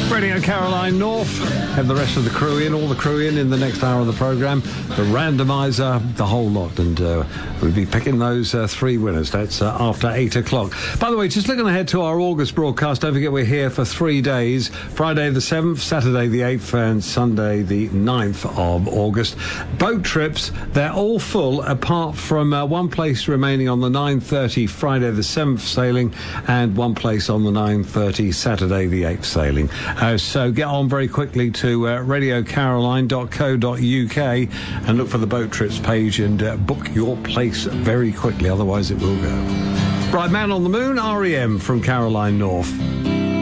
Radio Caroline North. Have the rest of the crew in, all the crew in the next hour of the programme. The randomiser, the whole lot. And we'll be picking those three winners. That's after 8 o'clock. By the way, just looking ahead to our August broadcast, don't forget we're here for 3 days. Friday the 7th, Saturday the 8th and Sunday the 9th of August. Boat trips, they're all full apart from one place remaining on the 9:30 Friday the 7th sailing and one place on the 9:30 Saturday the 8th sailing. So get on very quickly to radiocaroline.co.uk and look for the boat trips page and book your place very quickly, otherwise it will go. Right, Man on the Moon, REM from Caroline North.